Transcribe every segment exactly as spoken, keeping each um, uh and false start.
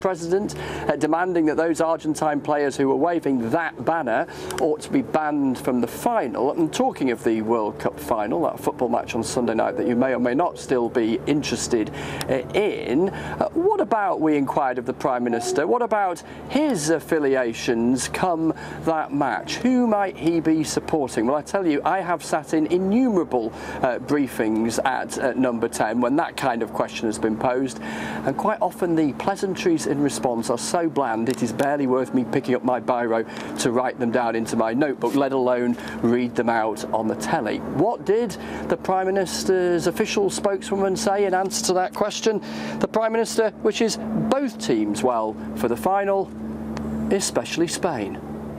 President uh, demanding that those Argentine players who were waving that banner ought to be banned from the final. And talking of the World Cup final, that football match on Sunday night that you may or may not still be interested uh, in, uh, what about, we inquired of the Prime Minister, what about his affiliations come that match? Who might he be supporting? Well, I tell you, I have sat in innumerable uh, briefings at uh, Number ten when that kind of question has been posed, and quite often the pleasantries in response are so bland it is barely worth me picking up my biro to write them down into my notebook, let alone read them out on the telly. What did the Prime Minister's official spokeswoman say in answer to that question? The Prime Minister wishes both teams well for the final, especially Spain.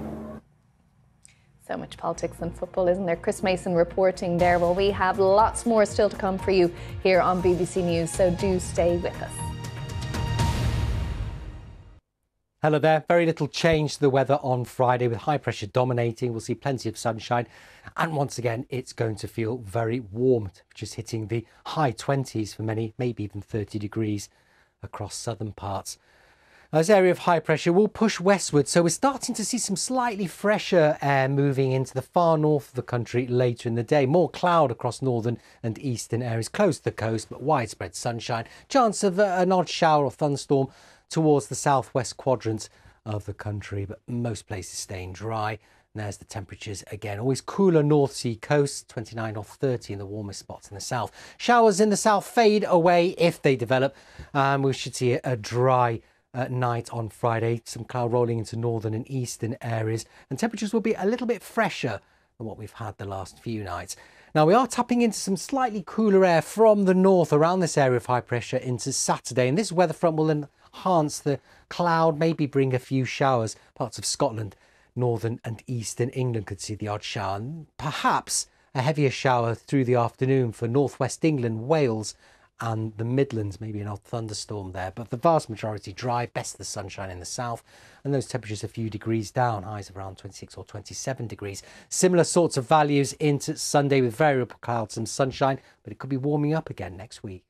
So much politics and football, isn't there? Chris Mason reporting there. Well, we have lots more still to come for you here on B B C News, so do stay with us. Hello there. Very little change to the weather on Friday with high pressure dominating. We'll see plenty of sunshine. And once again, it's going to feel very warm, just hitting the high twenties for many, maybe even thirty degrees across southern parts. This area of high pressure will push westward, so we're starting to see some slightly fresher air moving into the far north of the country later in the day. More cloud across northern and eastern areas close to the coast, but widespread sunshine. Chance of an odd shower or thunderstorm towards the southwest quadrant of the country, but most places staying dry. And there's the temperatures again. Always cooler North Sea coast, twenty-nine or thirty in the warmest spots in the south. Showers in the south fade away if they develop. Um, we should see a dry uh, night on Friday. Some cloud rolling into northern and eastern areas. And temperatures will be a little bit fresher than what we've had the last few nights. Now, we are tapping into some slightly cooler air from the north around this area of high pressure into Saturday. And this weather front will enhance the cloud, maybe bring a few showers. Parts of Scotland, northern and eastern England could see the odd shower, and perhaps a heavier shower through the afternoon for northwest England, Wales and the Midlands, maybe an odd thunderstorm there, but the vast majority dry, best of the sunshine in the south, and those temperatures a few degrees down, highs of around twenty-six or twenty-seven degrees. Similar sorts of values into Sunday with variable clouds and sunshine, but it could be warming up again next week.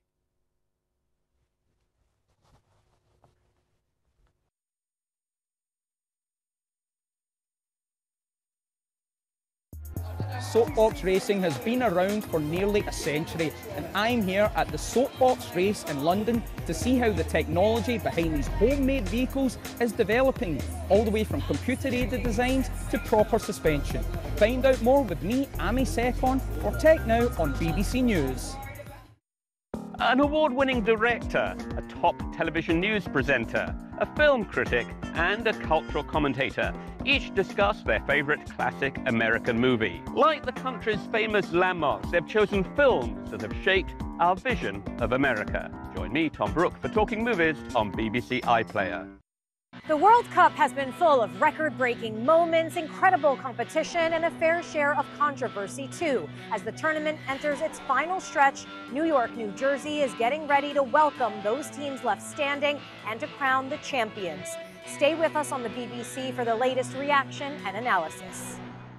Soapbox racing has been around for nearly a century, and I'm here at the Soapbox race in London to see how the technology behind these homemade vehicles is developing, all the way from computer-aided designs to proper suspension. Find out more with me, Amy Secon, for Tech Now on B B C News. An award-winning director, a top television news presenter, a film critic and a cultural commentator each discuss their favourite classic American movie. Like the country's famous landmarks, they've chosen films that have shaped our vision of America. Join me, Tom Brooke, for Talking Movies on B B C iPlayer. The World Cup has been full of record-breaking moments, incredible competition, and a fair share of controversy, too. As the tournament enters its final stretch, New York, New Jersey is getting ready to welcome those teams left standing and to crown the champions. Stay with us on the B B C for the latest reaction and analysis.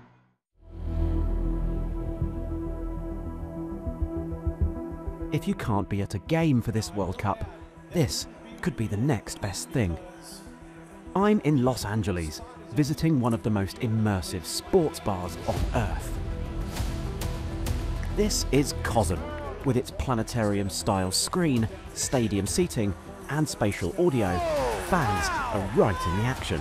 If you can't be at a game for this World Cup, this could be the next best thing. I'm in Los Angeles, visiting one of the most immersive sports bars on Earth. This is COSM, with its planetarium-style screen, stadium seating, and spatial audio. Fans are right in the action.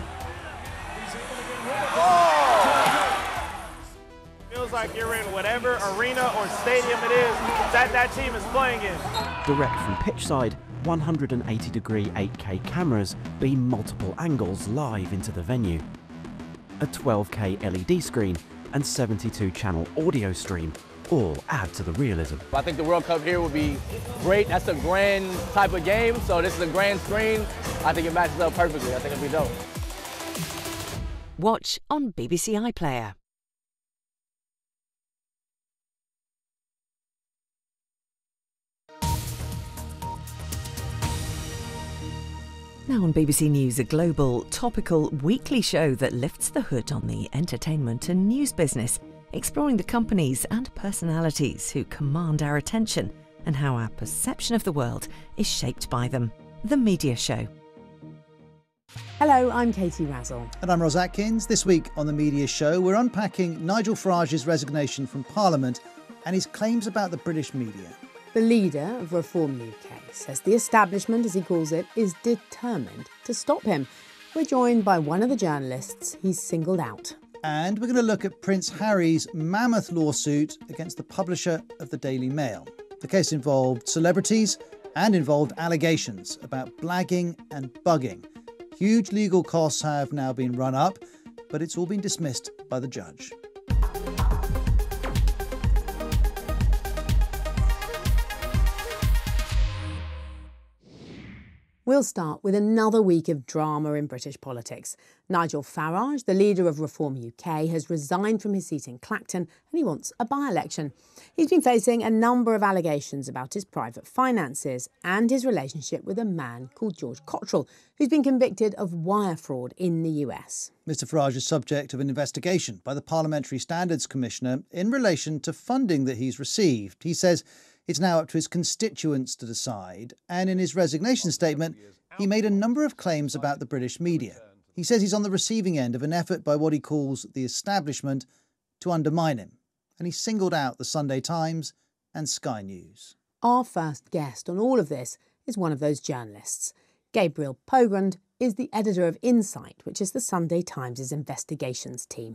Feels like you're in whatever arena or stadium it is that that team is playing in. Direct from pitchside, one hundred eighty degree eight K cameras beam multiple angles live into the venue. A twelve K L E D screen and seventy-two channel audio stream all add to the realism. I think the World Cup here would be great. That's a grand type of game, so this is a grand screen. I think it matches up perfectly. I think it'll be dope. Watch on B B C iPlayer. Now on B B C News, a global, topical, weekly show that lifts the hood on the entertainment and news business, exploring the companies and personalities who command our attention and how our perception of the world is shaped by them. The Media Show. Hello, I'm Katie Razzle. And I'm Ros Atkins. This week on The Media Show, we're unpacking Nigel Farage's resignation from Parliament and his claims about the British media. The leader of Reform U K says the establishment, as he calls it, is determined to stop him. We're joined by one of the journalists he's singled out. And we're going to look at Prince Harry's mammoth lawsuit against the publisher of the Daily Mail. The case involved celebrities and involved allegations about blagging and bugging. Huge legal costs have now been run up, but it's all been dismissed by the judge. We'll start with another week of drama in British politics. Nigel Farage, the leader of Reform U K, has resigned from his seat in Clacton and he wants a by-election. He's been facing a number of allegations about his private finances and his relationship with a man called George Cottrell, who's been convicted of wire fraud in the U S. Mister Farage is subject of an investigation by the Parliamentary Standards Commissioner in relation to funding that he's received. He says it's now up to his constituents to decide, and in his resignation statement, he made a number of claims about the British media. He says he's on the receiving end of an effort by what he calls the establishment to undermine him, and he singled out the Sunday Times and Sky News. Our first guest on all of this is one of those journalists. Gabriel Pogrund is the editor of Insight, which is the Sunday Times' investigations team.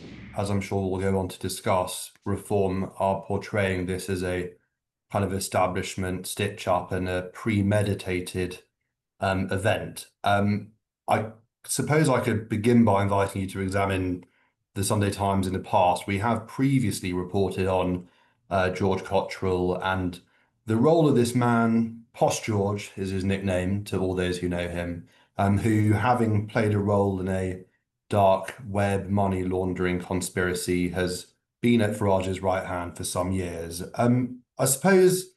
As I'm sure we'll go on to discuss, Reform are portraying this as a kind of establishment stitch-up and a premeditated um, event. Um, I suppose I could begin by inviting you to examine the Sunday Times in the past. We have previously reported on uh, George Cottrell and the role of this man, Posh George is his nickname to all those who know him, um, who, having played a role in a dark web money laundering conspiracy, has been at Farage's right hand for some years. Um, I suppose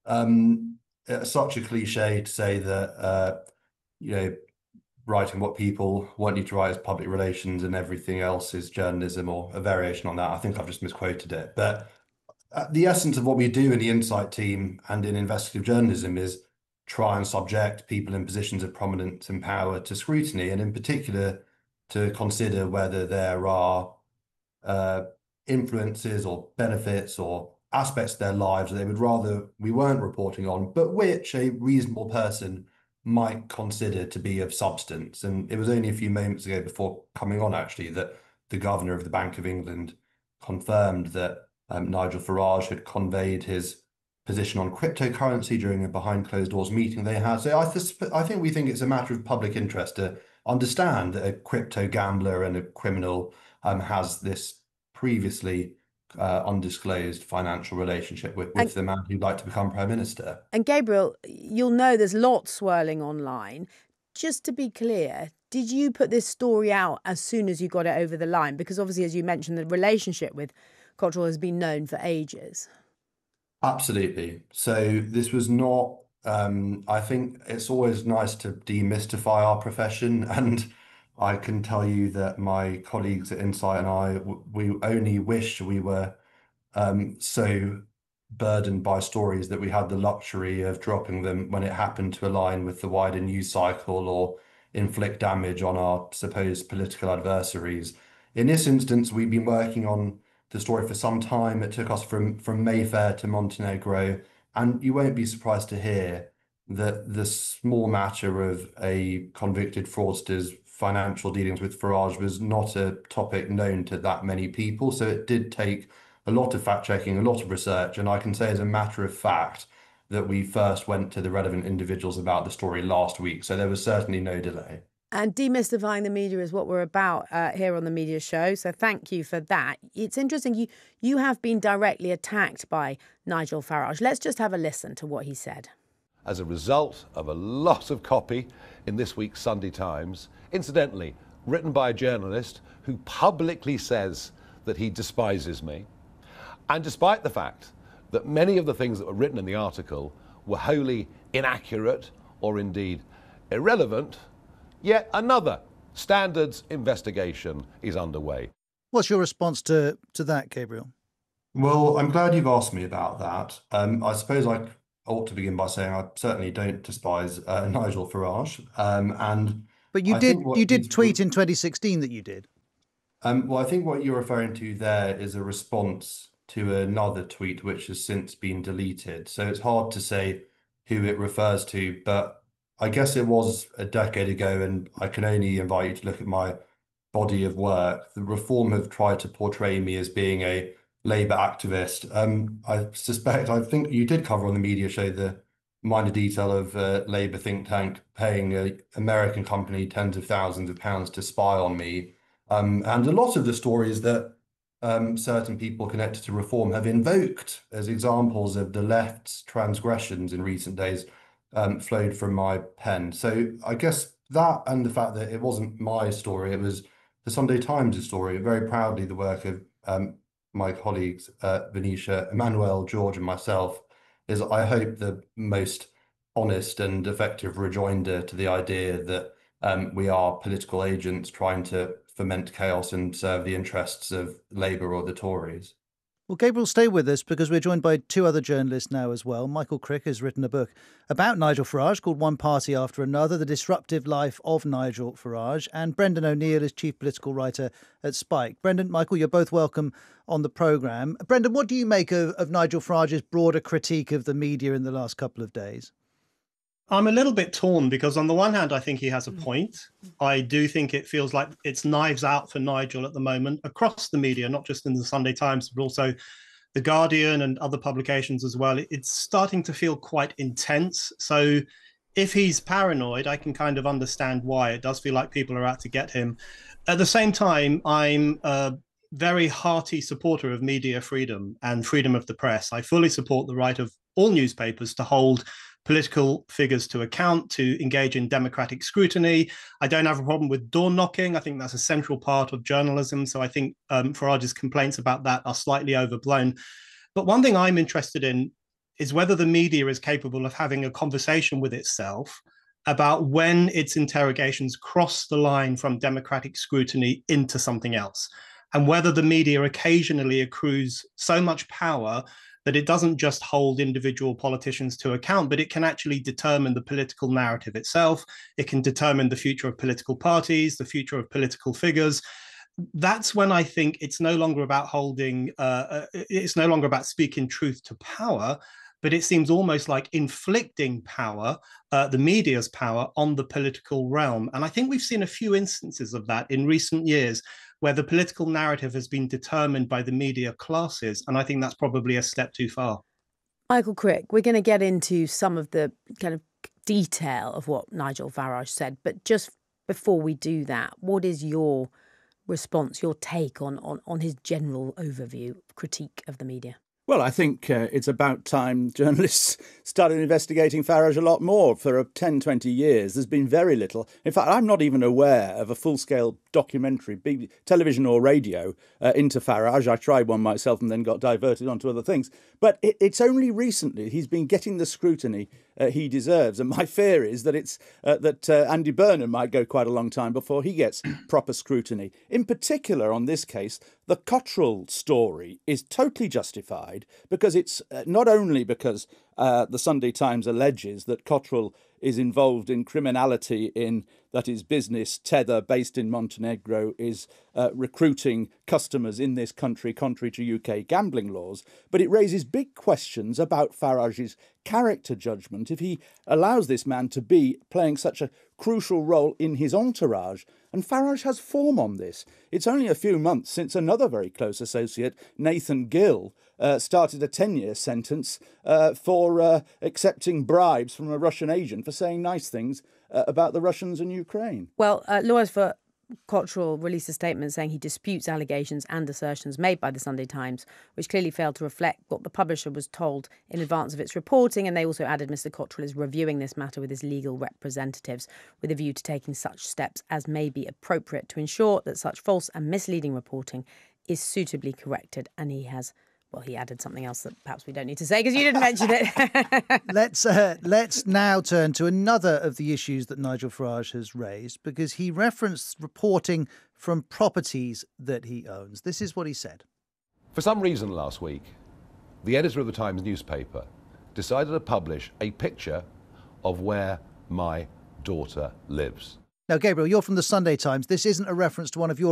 um, it's such a cliche to say that, uh, you know, writing what people want you to write is public relations and everything else is journalism, or a variation on that. I think I've just misquoted it. But the essence of what we do in the Insight team and in investigative journalism is try and subject people in positions of prominence and power to scrutiny, and in particular to consider whether there are uh, influences or benefits or aspects of their lives that they would rather we weren't reporting on, but which a reasonable person might consider to be of substance. And it was only a few moments ago before coming on, actually, that the governor of the Bank of England confirmed that um, Nigel Farage had conveyed his position on cryptocurrency during a behind closed doors meeting they had. So I, th I think we think it's a matter of public interest to understand that a crypto gambler and a criminal um, has this previously Uh, undisclosed financial relationship with, with and, the man who'd like to become Prime Minister. And Gabriel, you'll know there's lots swirling online. Just to be clear, did you put this story out as soon as you got it over the line? Because obviously, as you mentioned, the relationship with Cottrell has been known for ages. Absolutely. So this was not, um, I think it's always nice to demystify our profession, and I can tell you that my colleagues at Insight and I, we only wish we were um, so burdened by stories that we had the luxury of dropping them when it happened to align with the wider news cycle or inflict damage on our supposed political adversaries. In this instance, we've been working on the story for some time. It took us from, from Mayfair to Montenegro, and you won't be surprised to hear that the small matter of a convicted fraudster's financial dealings with Farage was not a topic known to that many people. So it did take a lot of fact-checking, a lot of research, and I can say as a matter of fact that we first went to the relevant individuals about the story last week. So there was certainly no delay. And demystifying the media is what we're about uh, here on the Media Show. So thank you for that. It's interesting, you, you have been directly attacked by Nigel Farage. Let's just have a listen to what he said. As a result of a lot of copy in this week's Sunday Times, incidentally, written by a journalist who publicly says that he despises me, and despite the fact that many of the things that were written in the article were wholly inaccurate or indeed irrelevant, yet another standards investigation is underway. What's your response to, to that, Gabriel? Well, I'm glad you've asked me about that. Um, I suppose I ought to begin by saying I certainly don't despise uh, Nigel Farage. Um, and But you I did think what you did he's- tweet in twenty sixteen that you did. Um, well, I think what you're referring to there is a response to another tweet which has since been deleted. So it's hard to say who it refers to, but I guess it was a decade ago, and I can only invite you to look at my body of work. The Reform have tried to portray me as being a Labour activist. Um, I suspect, I think you did cover on the media show the minor detail of a Labour think tank paying an American company tens of thousands of pounds to spy on me. Um, and a lot of the stories that um, certain people connected to Reform have invoked as examples of the left's transgressions in recent days um, flowed from my pen. So I guess that, and the fact that it wasn't my story, it was the Sunday Times' story, very proudly the work of um, my colleagues, uh, Venetia, Emmanuel, George, and myself, is, I hope, the most honest and effective rejoinder to the idea that um, we are political agents trying to foment chaos and serve the interests of Labour or the Tories. Well, Gabriel, stay with us because we're joined by two other journalists now as well. Michael Crick has written a book about Nigel Farage called One Party After Another, The Disruptive Life of Nigel Farage. And Brendan O'Neill is chief political writer at Spike. Brendan, Michael, you're both welcome on the programme. Brendan, what do you make of, of Nigel Farage's broader critique of the media in the last couple of days? I'm a little bit torn because on the one hand, I think he has a point. I do think it feels like it's knives out for Nigel at the moment across the media, not just in the Sunday Times, but also The Guardian and other publications as well. It's starting to feel quite intense. So if he's paranoid, I can kind of understand why. It does feel like people are out to get him. At the same time, I'm a very hearty supporter of media freedom and freedom of the press. I fully support the right of all newspapers to hold political figures to account, to engage in democratic scrutiny. I don't have a problem with door knocking. I think that's a central part of journalism. So I think um, Farage's complaints about that are slightly overblown. But one thing I'm interested in is whether the media is capable of having a conversation with itself about when its interrogations cross the line from democratic scrutiny into something else, and whether the media occasionally accrues so much power that it doesn't just hold individual politicians to account, but it can actually determine the political narrative itself. It can determine the future of political parties, the future of political figures. That's when I think it's no longer about holding, uh, it's no longer about speaking truth to power, but it seems almost like inflicting power, uh, the media's power, on the political realm. And I think we've seen a few instances of that in recent years, where the political narrative has been determined by the media classes. And I think that's probably a step too far. Michael Crick, we're going to get into some of the kind of detail of what Nigel Farage said. But just before we do that, what is your response, your take on, on, on his general overview, critique of the media? Well, I think uh, it's about time journalists started investigating Farage a lot more. For ten, twenty years, there's been very little. In fact, I'm not even aware of a full-scale documentary, be television or radio, uh, into Farage. I tried one myself and then got diverted onto other things. But it, it's only recently he's been getting the scrutiny uh, he deserves. And my fear is that it's uh, that uh, Andy Burnham might go quite a long time before he gets proper scrutiny. In particular, on this case, the Cottrell story is totally justified because it's uh, not only because uh, the Sunday Times alleges that Cottrell is involved in criminality in that his business, Tether, based in Montenegro, is uh, recruiting customers in this country contrary to U K gambling laws, but it raises big questions about Farage's character judgment if he allows this man to be playing such a crucial role in his entourage. And Farage has form on this. It's only a few months since another very close associate, Nathan Gill, uh, started a ten-year sentence uh, for uh, accepting bribes from a Russian agent for saying nice things uh, about the Russians and Ukraine. Well, uh, lawyers for Cottrell released a statement saying he disputes allegations and assertions made by the Sunday Times, which clearly failed to reflect what the publisher was told in advance of its reporting. And they also added Mister Cottrell is reviewing this matter with his legal representatives with a view to taking such steps as may be appropriate to ensure that such false and misleading reporting is suitably corrected. And he has... Well, he added something else that perhaps we don't need to say because you didn't mention it. let's uh, let's now turn to another of the issues that Nigel Farage has raised, because he referenced reporting from properties that he owns. This is what he said. For some reason last week, the editor of the Times newspaper decided to publish a picture of where my daughter lives. Now, Gabriel, you're from the Sunday Times. This isn't a reference to one of your